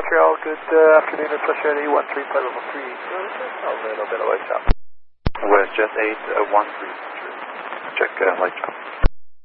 Montreal, good afternoon, it's Russia 813, flight level 3. A little bit of light south. WestJet 813. Check light south.